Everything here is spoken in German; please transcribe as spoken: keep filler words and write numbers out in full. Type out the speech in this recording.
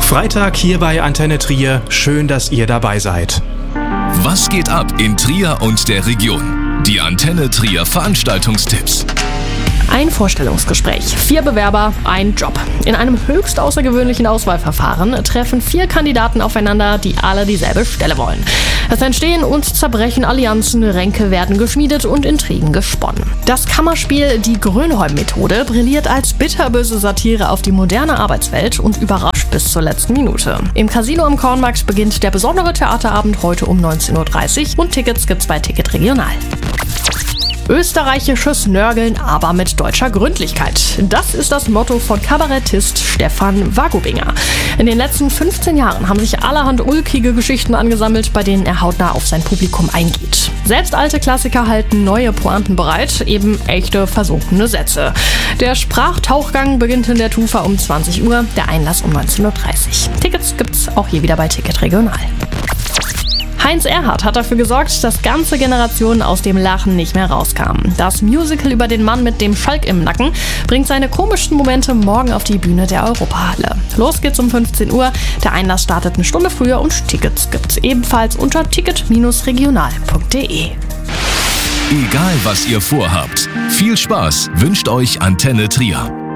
Freitag hier bei Antenne Trier. Schön, dass ihr dabei seid. Was geht ab in Trier und der Region? Die Antenne Trier Veranstaltungstipps. Ein Vorstellungsgespräch, vier Bewerber, ein Job. In einem höchst außergewöhnlichen Auswahlverfahren treffen vier Kandidaten aufeinander, die alle dieselbe Stelle wollen. Es entstehen und zerbrechen Allianzen, Ränke werden geschmiedet und Intrigen gesponnen. Das Kammerspiel Die Grönholm-Methode brilliert als bitterböse Satire auf die moderne Arbeitswelt und überrascht bis zur letzten Minute. Im Casino am Kornmarkt beginnt der besondere Theaterabend heute um neunzehn Uhr dreißig und Tickets gibt's bei Ticket Regional. Österreichisches Nörgeln, aber mit deutscher Gründlichkeit. Das ist das Motto von Kabarettist Stefan Wagobinger. In den letzten fünfzehn Jahren haben sich allerhand ulkige Geschichten angesammelt, bei denen er hautnah auf sein Publikum eingeht. Selbst alte Klassiker halten neue Pointen bereit, eben echte versunkene Sätze. Der Sprachtauchgang beginnt in der Tufa um zwanzig Uhr, der Einlass um neunzehn Uhr dreißig. Tickets gibt's auch hier wieder bei Ticket Regional. Heinz Erhardt hat dafür gesorgt, dass ganze Generationen aus dem Lachen nicht mehr rauskamen. Das Musical über den Mann mit dem Schalk im Nacken bringt seine komischen Momente morgen auf die Bühne der Europahalle. Los geht's um fünfzehn Uhr, der Einlass startet eine Stunde früher und Tickets gibt's ebenfalls unter ticket regional punkt de. Egal was ihr vorhabt, viel Spaß wünscht euch Antenne Trier.